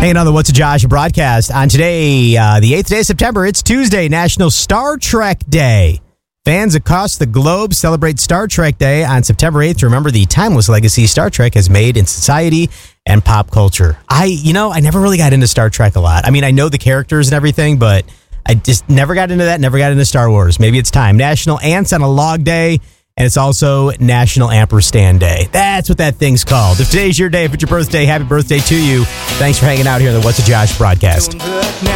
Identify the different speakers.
Speaker 1: Hanging on the What's a Josh broadcast on today, the 8th day of September. It's Tuesday, National Star Trek Day. Fans across the globe celebrate Star Trek Day on September 8th to remember the timeless legacy Star Trek has made in society and pop culture. I never really got into Star Trek a lot. I mean, I know the characters and everything, but I just never got into that, never got into Star Wars. Maybe it's time. National Ants on a Log Day, and it's also National Ampersand Day. That's what that thing's called. If today's your day, if it's your birthday, happy birthday to you. Thanks for hanging out here on the What's a Josh broadcast.